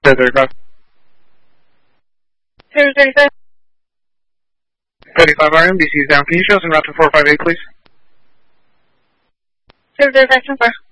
035. 035. 35 RM, DC is down. Can you show us in route to 458, please? 035, 10-4.